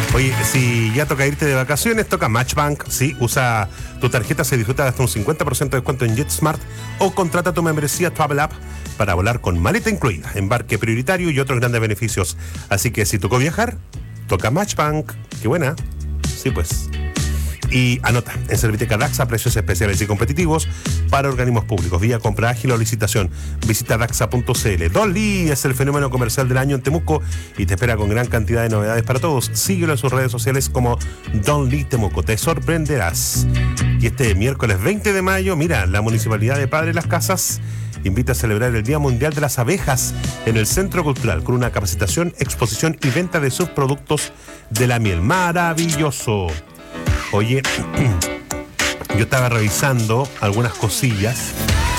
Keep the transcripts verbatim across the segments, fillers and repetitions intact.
Oye, si ya toca irte de vacaciones, toca Matchbank. Sí, usa tu tarjeta, se disfruta de hasta un cincuenta por ciento de descuento en JetSmart o contrata tu membresía Travel App para volar con maleta incluida, embarque prioritario y otros grandes beneficios. Así que si tocó viajar, toca Matchbank. ¡Qué buena! Sí, pues. Y anota, en Serviteca Daxa, precios especiales y competitivos para organismos públicos, vía compra ágil o licitación. Visita daxa punto c l. Dolly es el fenómeno comercial del año en Temuco y te espera con gran cantidad de novedades para todos. Síguelo en sus redes sociales como Dolly Temuco, te sorprenderás. Y este miércoles veinte de mayo, mira, la Municipalidad de Padre Las Casas invita a celebrar el Día Mundial de las Abejas en el Centro Cultural con una capacitación, exposición y venta de subproductos de la miel. ¡Maravilloso! Oye, yo estaba revisando algunas cosillas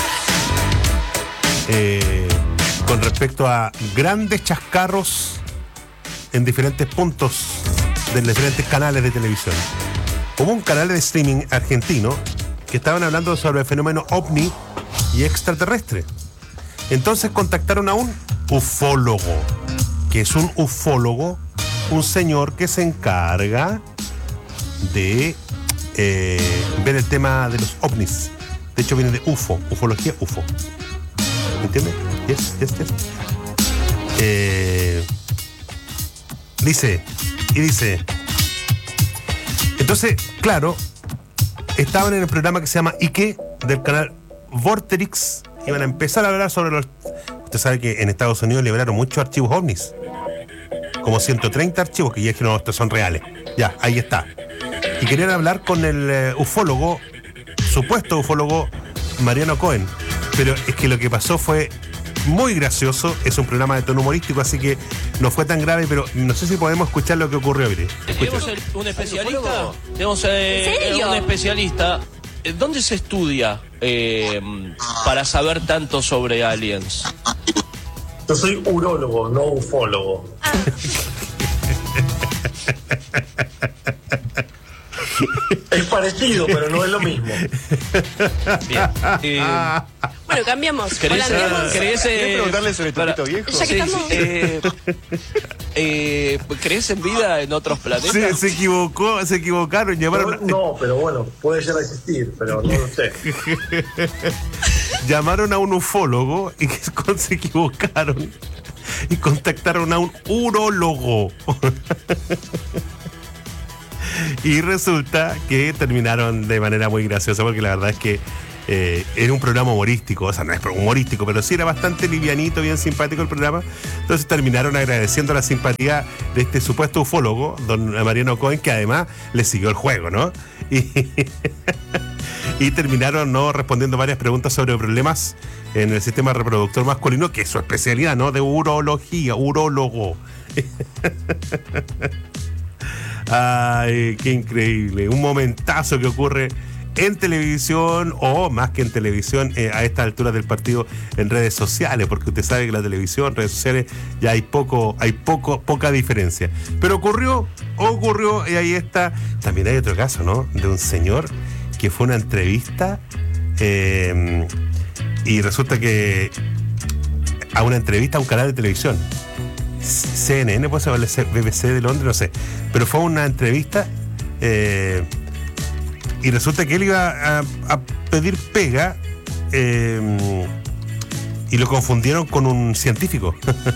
eh, con respecto a grandes chascarros en diferentes puntos de diferentes canales de televisión. Hubo un canal de streaming argentino que estaban hablando sobre el fenómeno ovni y extraterrestre. Entonces contactaron a un ufólogo, que es un ufólogo, un señor que se encarga de eh, ver el tema de los ovnis. De hecho viene de U F O, ufología U F O. ¿Me entiendes? Yes, yes, yes. Eh, dice, y dice, entonces, claro, estaban en el programa que se llama Ike del canal Vorterix. Iban a empezar a hablar sobre los... Usted sabe que en Estados Unidos liberaron muchos archivos ovnis, como ciento treinta archivos que ya dijeron, no, estos son reales. Ya, ahí está. Y querían hablar con el uh, ufólogo, supuesto ufólogo Mariano Cohen. Pero es que lo que pasó fue muy gracioso. Es un programa de tono humorístico, así que no fue tan grave, pero no sé si podemos escuchar lo que ocurrió. Mire, tenemos el, un especialista. Tenemos eh, un especialista. ¿Dónde se estudia eh, para saber tanto sobre aliens? Yo soy urólogo, no ufólogo. Ah. Es parecido, pero no es lo mismo. Bien. Eh, bueno, cambiamos. ¿Querés, cambiamos. ¿querés eh, preguntarle sobre Topito Viejo? Ya que sí, estamos... eh, eh, ¿crees en vida en otros planetas? Se, se equivocó, se equivocaron. Llamaron... No, no, pero bueno, puede llegar a existir, pero no lo sé. Llamaron a un ufólogo y se equivocaron y contactaron a un urólogo. Y resulta que terminaron de manera muy graciosa, porque la verdad es que eh, era un programa humorístico, o sea, no es humorístico, pero sí era bastante livianito, bien simpático el programa. Entonces terminaron agradeciendo la simpatía de este supuesto ufólogo, don Mariano Cohen, que además le siguió el juego, ¿no? Y, y terminaron no respondiendo varias preguntas sobre problemas en el sistema reproductor masculino, que es su especialidad, ¿no? De urología, urólogo. Ay, qué increíble. Un momentazo que ocurre en televisión, o más que en televisión, eh, a esta altura del partido, en redes sociales, porque usted sabe que la televisión, redes sociales, ya hay poco, hay poco, poca diferencia. Pero ocurrió, ocurrió, y ahí está. También hay otro caso, ¿no? De un señor que fue a una entrevista eh, y resulta que a una entrevista a un canal de televisión. C N N, puede ser B B C de Londres, no sé, pero fue una entrevista eh, y resulta que él iba a, a pedir pega eh, y lo confundieron con un científico.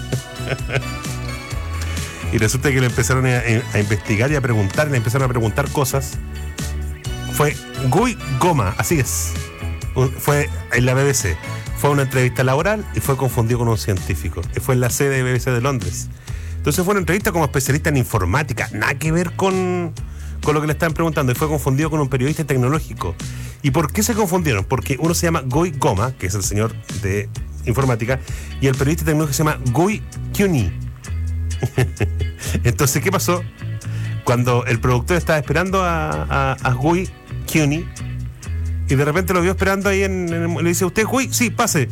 Y resulta que le empezaron a, a investigar y a preguntar, le empezaron a preguntar cosas. Fue Guy Goma, así es, fue en la B B C. Fue una entrevista laboral y fue confundido con un científico. Fue en la sede de B B C de Londres. Entonces fue una entrevista como especialista en informática. Nada que ver con, con lo que le estaban preguntando. Y fue confundido con un periodista tecnológico. ¿Y por qué se confundieron? Porque uno se llama Guy Goma, que es el señor de informática, y el periodista tecnológico se llama Guy Cuny. Entonces, ¿qué pasó? Cuando el productor estaba esperando a, a, a Guy Cuny, y de repente lo vio esperando ahí en, en le dice, ¿usted, Guy? Sí, pase.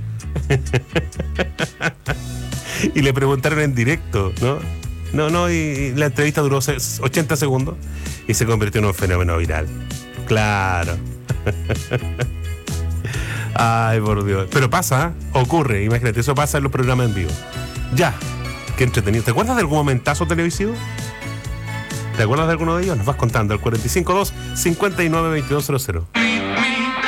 Y le preguntaron en directo, ¿no? No, no, y, y la entrevista duró ochenta segundos y se convirtió en un fenómeno viral. Claro. Ay, por Dios. Pero pasa, ¿eh? Ocurre, imagínate, eso pasa en los programas en vivo. Ya, qué entretenido. ¿Te acuerdas de algún momentazo televisivo? ¿Te acuerdas de alguno de ellos? Nos vas contando al cuatro cinco dos, cinco nueve dos dos cero cero.